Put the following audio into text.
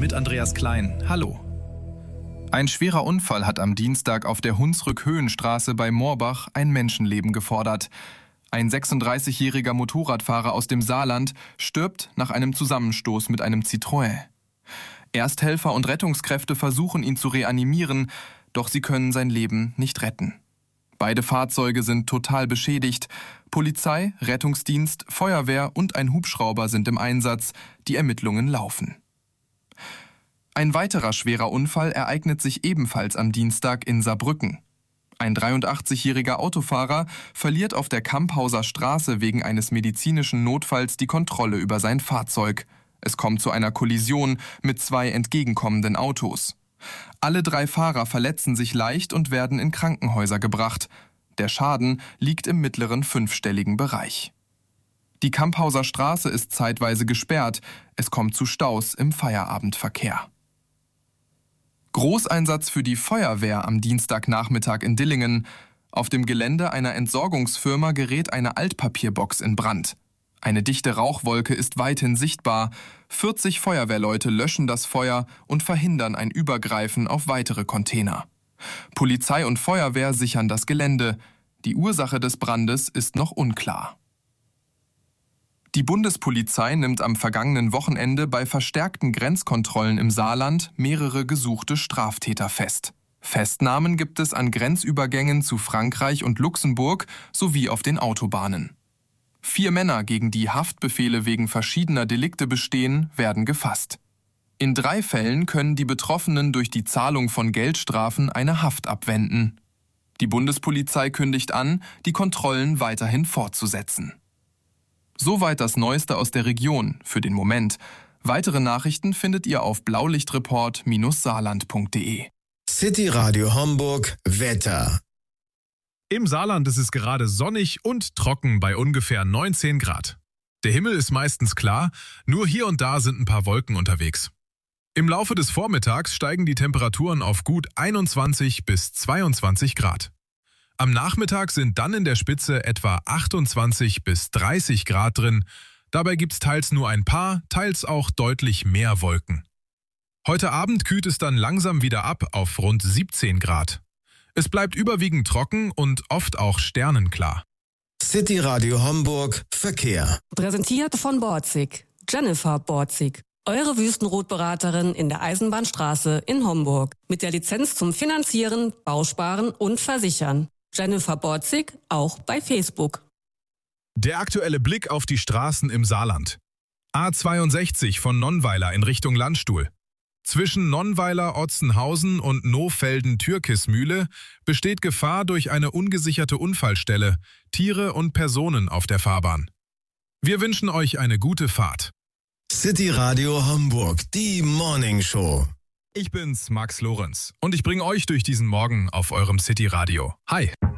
mit Andreas Klein. Hallo. Ein schwerer Unfall hat am Dienstag auf der Hunsrück-Höhenstraße bei Moorbach ein Menschenleben gefordert. Ein 36-jähriger Motorradfahrer aus dem Saarland stirbt nach einem Zusammenstoß mit einem Citroën. Ersthelfer und Rettungskräfte versuchen, ihn zu reanimieren, doch sie können sein Leben nicht retten. Beide Fahrzeuge sind total beschädigt. Polizei, Rettungsdienst, Feuerwehr und ein Hubschrauber sind im Einsatz. Die Ermittlungen laufen. Ein weiterer schwerer Unfall ereignet sich ebenfalls am Dienstag in Saarbrücken. Ein 83-jähriger Autofahrer verliert auf der Kamphauser Straße wegen eines medizinischen Notfalls die Kontrolle über sein Fahrzeug. Es kommt zu einer Kollision mit 2 entgegenkommenden Autos. Alle 3 Fahrer verletzen sich leicht und werden in Krankenhäuser gebracht. Der Schaden liegt im mittleren 5-stelligen Bereich. Die Kamphauser Straße ist zeitweise gesperrt. Es kommt zu Staus im Feierabendverkehr. Großeinsatz für die Feuerwehr am Dienstagnachmittag in Dillingen. Auf dem Gelände einer Entsorgungsfirma gerät eine Altpapierbox in Brand. Eine dichte Rauchwolke ist weithin sichtbar. 40 Feuerwehrleute löschen das Feuer und verhindern ein Übergreifen auf weitere Container. Polizei und Feuerwehr sichern das Gelände. Die Ursache des Brandes ist noch unklar. Die Bundespolizei nimmt am vergangenen Wochenende bei verstärkten Grenzkontrollen im Saarland mehrere gesuchte Straftäter fest. Festnahmen gibt es an Grenzübergängen zu Frankreich und Luxemburg sowie auf den Autobahnen. 4 Männer, gegen die Haftbefehle wegen verschiedener Delikte bestehen, werden gefasst. In 3 Fällen können die Betroffenen durch die Zahlung von Geldstrafen eine Haft abwenden. Die Bundespolizei kündigt an, die Kontrollen weiterhin fortzusetzen. Soweit das Neueste aus der Region für den Moment. Weitere Nachrichten findet ihr auf blaulichtreport-saarland.de. City Radio Homburg Wetter. Im Saarland ist es gerade sonnig und trocken bei ungefähr 19 Grad. Der Himmel ist meistens klar, nur hier und da sind ein paar Wolken unterwegs. Im Laufe des Vormittags steigen die Temperaturen auf gut 21 bis 22 Grad. Am Nachmittag sind dann in der Spitze etwa 28 bis 30 Grad drin. Dabei gibt's teils nur ein paar, teils auch deutlich mehr Wolken. Heute Abend kühlt es dann langsam wieder ab auf rund 17 Grad. Es bleibt überwiegend trocken und oft auch sternenklar. City Radio Homburg Verkehr. Präsentiert von Borzig. Jennifer Borzig. Eure Wüstenrotberaterin in der Eisenbahnstraße in Homburg. Mit der Lizenz zum Finanzieren, Bausparen und Versichern. Jennifer Borzig, auch bei Facebook. Der aktuelle Blick auf die Straßen im Saarland. A62 von Nonnweiler in Richtung Landstuhl. Zwischen Nonnweiler, Otzenhausen und Nohfelden-Türkismühle besteht Gefahr durch eine ungesicherte Unfallstelle, Tiere und Personen auf der Fahrbahn. Wir wünschen euch eine gute Fahrt. City Radio Homburg, die Morning Show. Ich bin's, Max Lorenz, und ich bringe euch durch diesen Morgen auf eurem City Radio. Hi!